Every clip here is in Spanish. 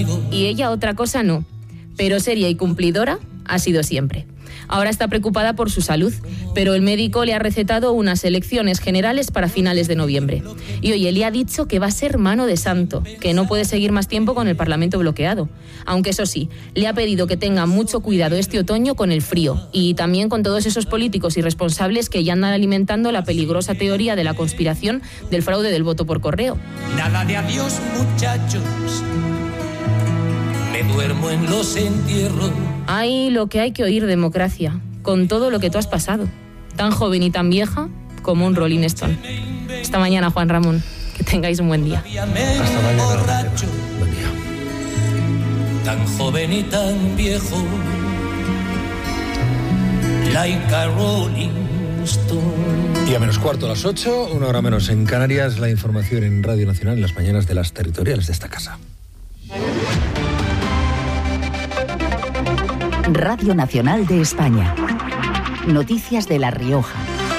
Y ella otra cosa no, pero seria y cumplidora ha sido siempre. Ahora está preocupada por su salud, pero el médico le ha recetado unas elecciones generales para finales de noviembre. Y oye, le ha dicho que va a ser mano de santo, que no puede seguir más tiempo con el Parlamento bloqueado. Aunque eso sí, le ha pedido que tenga mucho cuidado este otoño con el frío y también con todos esos políticos irresponsables que ya andan alimentando la peligrosa teoría de la conspiración del fraude del voto por correo. Nada de adiós, muchachos. Me duermo en los entierros. Hay lo que hay que oír, democracia, con todo lo que tú has pasado. Tan joven y tan vieja como un Rolling Stone. Hasta mañana, Juan Ramón. Que tengáis un buen día. Hasta mañana. Buen día. Tan joven y tan viejo. Like a Rolling Stone. Y a menos cuarto a las 8, una hora menos en Canarias, la información en Radio Nacional en las mañanas de las territoriales de esta casa. Radio Nacional de España. Noticias de La Rioja.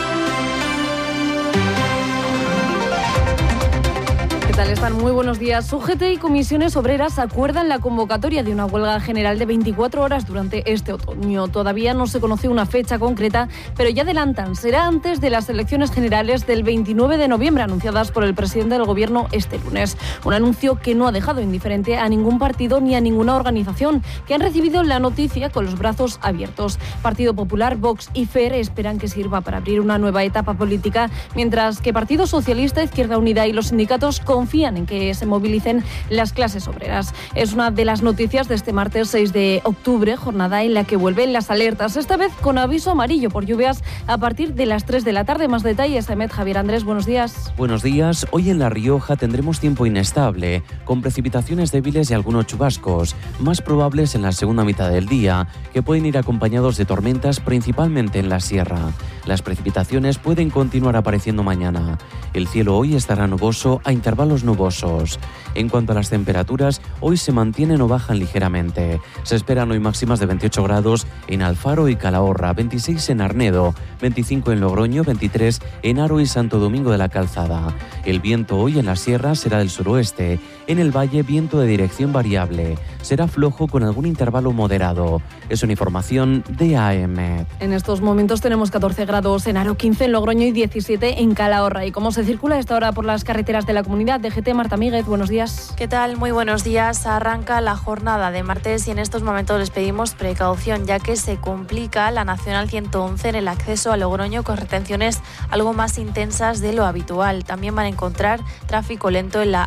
¿Qué tal están? Muy buenos días. UGT y comisiones obreras acuerdan la convocatoria de una huelga general de 24 horas durante este otoño. Todavía no se conoce una fecha concreta, pero ya adelantan, será antes de las elecciones generales del 29 de noviembre anunciadas por el presidente del Gobierno este lunes. Un anuncio que no ha dejado indiferente a ningún partido ni a ninguna organización, que han recibido la noticia con los brazos abiertos. Partido Popular, Vox y FER esperan que sirva para abrir una nueva etapa política, mientras que Partido Socialista, Izquierda Unida y los sindicatos confían en que se movilicen las clases obreras. Es una de las noticias de este martes 6 de octubre, jornada en la que vuelven las alertas, esta vez con aviso amarillo por lluvias a partir de las 3 de la tarde. Más detalles, Ahmed Javier Andrés, buenos días. Buenos días. Hoy en La Rioja tendremos tiempo inestable, con precipitaciones débiles y algunos chubascos, más probables en la segunda mitad del día, que pueden ir acompañados de tormentas principalmente en la sierra. Las precipitaciones pueden continuar apareciendo mañana. El cielo hoy estará nuboso a intervalos nubosos. En cuanto a las temperaturas, hoy se mantienen o bajan ligeramente. Se esperan hoy máximas de 28 grados en Alfaro y Calahorra, 26 en Arnedo, 25 en Logroño, 23 en Haro y Santo Domingo de la Calzada. El viento hoy en la sierra será del suroeste. En el valle, viento de dirección variable. Será flojo con algún intervalo moderado. Es una información de AEMET. En estos momentos tenemos 14 grados en Haro, 15 en Logroño y 17 en Calahorra. ¿Y cómo se circula a esta hora por las carreteras de la comunidad? DGT, Marta Míguez, buenos días. ¿Qué tal? Muy buenos días. Arranca la jornada de martes y en estos momentos les pedimos precaución, ya que se complica la Nacional 111 en el acceso a Logroño con retenciones algo más intensas de lo habitual. También van a encontrar tráfico lento en la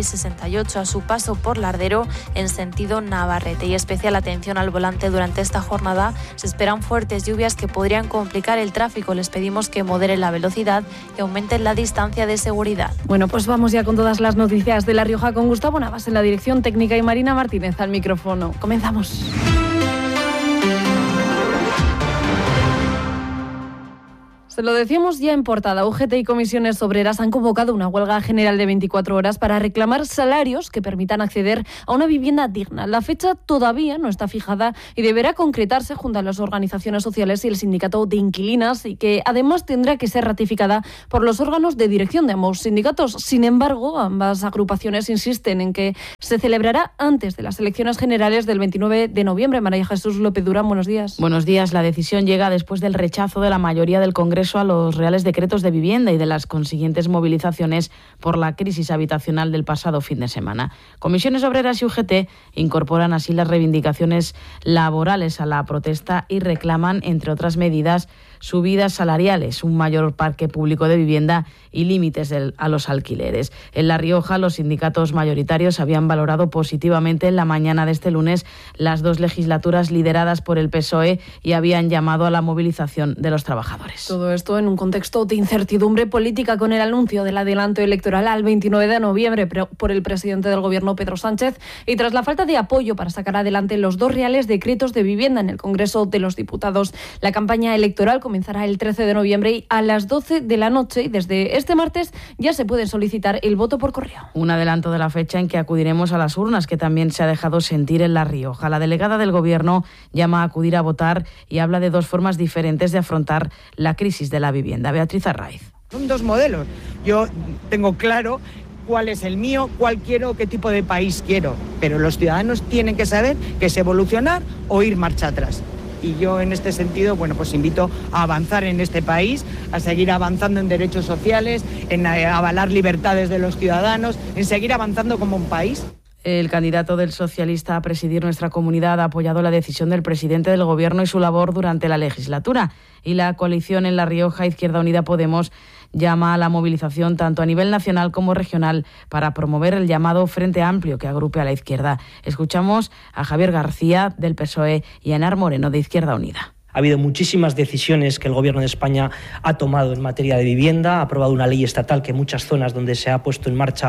AP68 a su paso por Lardero en sentido Navarrete. Y especial atención al volante durante esta jornada. Se esperan fuertes lluvias que podrían complicar el tráfico. Les pedimos que moderen la velocidad y aumenten la distancia de seguridad. Bueno, pues vamos ya con todas las noticias de La Rioja con Gustavo Navas en la dirección técnica y Marina Martínez al micrófono. Comenzamos. Se lo decíamos ya en portada, UGT y comisiones obreras han convocado una huelga general de 24 horas para reclamar salarios que permitan acceder a una vivienda digna. La fecha todavía no está fijada y deberá concretarse junto a las organizaciones sociales y el sindicato de inquilinas, y que además tendrá que ser ratificada por los órganos de dirección de ambos sindicatos. Sin embargo, ambas agrupaciones insisten en que se celebrará antes de las elecciones generales del 29 de noviembre. María Jesús López Durán, buenos días. Buenos días. La decisión llega después del rechazo de la mayoría del Congreso a los reales decretos de vivienda y de las consiguientes movilizaciones por la crisis habitacional del pasado fin de semana. Comisiones Obreras y UGT incorporan así las reivindicaciones laborales a la protesta y reclaman, entre otras medidas, subidas salariales, un mayor parque público de vivienda y límites a los alquileres. En La Rioja, los sindicatos mayoritarios habían valorado positivamente en la mañana de este lunes las dos legislaturas lideradas por el PSOE y habían llamado a la movilización de los trabajadores. Todo esto en un contexto de incertidumbre política, con el anuncio del adelanto electoral al 29 de noviembre por el presidente del Gobierno, Pedro Sánchez, y tras la falta de apoyo para sacar adelante los dos reales decretos de vivienda en el Congreso de los Diputados. La campaña electoral comenzará el 13 de noviembre y a las 12 de la noche, y desde este martes ya se puede solicitar el voto por correo. Un adelanto de la fecha en que acudiremos a las urnas, que también se ha dejado sentir en La Rioja. La delegada del Gobierno llama a acudir a votar y habla de dos formas diferentes de afrontar la crisis de la vivienda. Beatriz Arraiz. Son dos modelos. Yo tengo claro cuál es el mío, cuál quiero, qué tipo de país quiero. Pero los ciudadanos tienen que saber que es evolucionar o ir marcha atrás. Y yo en este sentido, pues invito a avanzar en este país, a seguir avanzando en derechos sociales, en avalar libertades de los ciudadanos, en seguir avanzando como un país. El candidato del socialista a presidir nuestra comunidad ha apoyado la decisión del presidente del Gobierno y su labor durante la legislatura. Y la coalición en La Rioja, Izquierda Unida Podemos, llama a la movilización tanto a nivel nacional como regional para promover el llamado Frente Amplio que agrupe a la izquierda. Escuchamos a Javier García del PSOE y a Enar Moreno de Izquierda Unida. Ha habido muchísimas decisiones que el Gobierno de España ha tomado en materia de vivienda, ha aprobado una ley estatal que en muchas zonas donde se ha puesto en marcha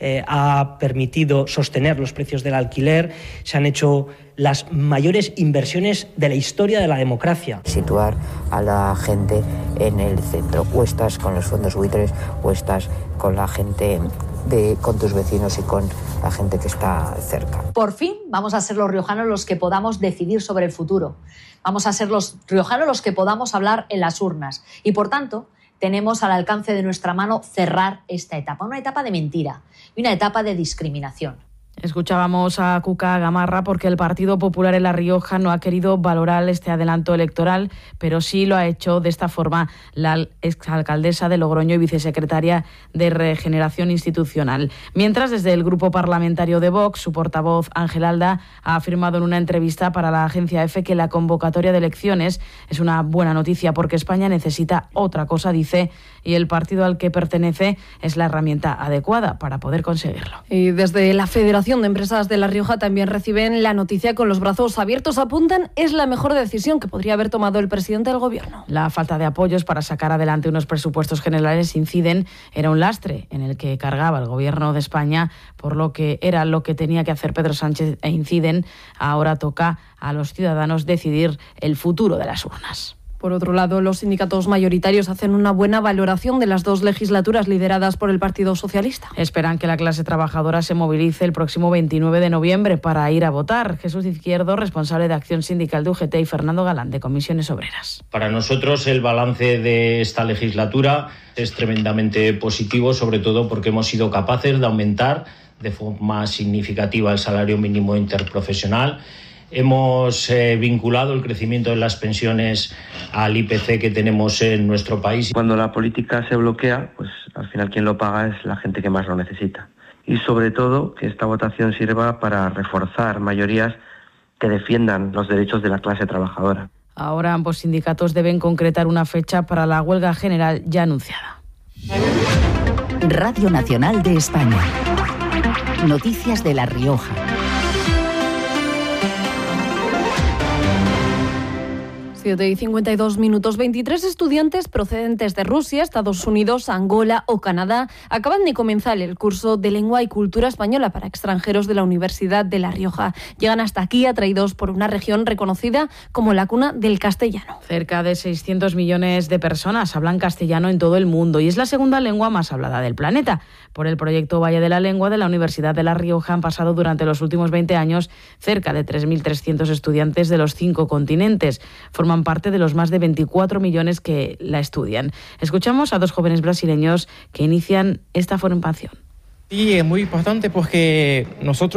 ha permitido sostener los precios del alquiler, se han hecho las mayores inversiones de la historia de la democracia. Situar a la gente en el centro, o estás con los fondos buitres o estás con la gente con tus vecinos y con la gente que está cerca. Por fin vamos a ser los riojanos los que podamos decidir sobre el futuro. Vamos a ser los riojanos los que podamos hablar en las urnas. Y por tanto, tenemos al alcance de nuestra mano cerrar esta etapa. Una etapa de mentira y una etapa de discriminación. Escuchábamos a Cuca Gamarra porque el Partido Popular en La Rioja no ha querido valorar este adelanto electoral, pero sí lo ha hecho de esta forma la exalcaldesa de Logroño y vicesecretaria de Regeneración Institucional. Mientras, desde el grupo parlamentario de Vox, su portavoz Ángel Alda ha afirmado en una entrevista para la agencia EFE que la convocatoria de elecciones es una buena noticia porque España necesita otra cosa, dice, y el partido al que pertenece es la herramienta adecuada para poder conseguirlo. Y desde la Federación de Empresas de La Rioja también reciben la noticia con los brazos abiertos. Apuntan, es la mejor decisión que podría haber tomado el presidente del Gobierno. La falta de apoyos para sacar adelante unos presupuestos generales inciden era un lastre en el que cargaba el Gobierno de España, por lo que era lo que tenía que hacer Pedro Sánchez e inciden. Ahora toca a los ciudadanos decidir el futuro de las urnas. Por otro lado, los sindicatos mayoritarios hacen una buena valoración de las dos legislaturas lideradas por el Partido Socialista. Esperan que la clase trabajadora se movilice el próximo 29 de noviembre para ir a votar. Jesús Izquierdo, responsable de Acción Sindical de UGT, y Fernando Galán, de Comisiones Obreras. Para nosotros el balance de esta legislatura es tremendamente positivo, sobre todo porque hemos sido capaces de aumentar de forma significativa el salario mínimo interprofesional. Hemos vinculado el crecimiento de las pensiones al IPC que tenemos en nuestro país. Cuando la política se bloquea, pues al final quien lo paga es la gente que más lo necesita. Y sobre todo que esta votación sirva para reforzar mayorías que defiendan los derechos de la clase trabajadora. Ahora ambos sindicatos deben concretar una fecha para la huelga general ya anunciada. Radio Nacional de España. Noticias de La Rioja. 7:52. 23 estudiantes procedentes de Rusia, Estados Unidos, Angola o Canadá acaban de comenzar el curso de Lengua y Cultura Española para extranjeros de la Universidad de La Rioja. Llegan hasta aquí atraídos por una región reconocida como la cuna del castellano. Cerca de 600 millones de personas hablan castellano en todo el mundo y es la segunda lengua más hablada del planeta. Por el proyecto Valle de la Lengua de la Universidad de La Rioja han pasado durante los últimos 20 años cerca de 3.300 estudiantes de los 5 continentes. Forman parte de los más de 24 millones que la estudian. Escuchamos a 2 jóvenes brasileños que inician esta formación. Sí, es muy importante porque nosotros